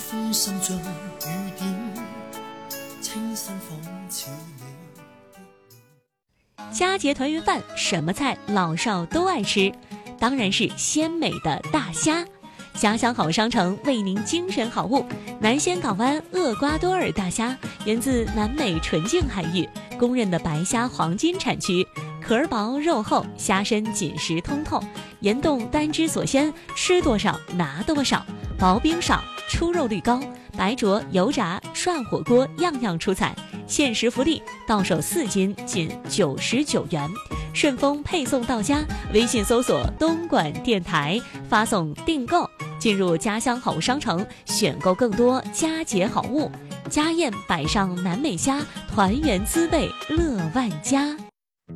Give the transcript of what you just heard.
風滲着雨點，清新仿似你。 佳节团圆饭什么菜老少都爱吃？当然是鲜美的大虾。家乡好商城为您精选好物，南仙港湾厄瓜多尔大虾源自南美纯净海域，公认的白虾黄金产区，壳儿薄肉厚，虾身紧实通透，盐冻单汁所鲜，吃多少拿多少，薄冰少，出肉率高，白灼油炸涮火锅样样出彩。限时福利，到手4斤仅99元，顺丰配送到家。微信搜索东莞电台，发送订购，进入家乡好物商城，选购更多佳节好物。家宴摆上南美虾，团圆滋味乐万家。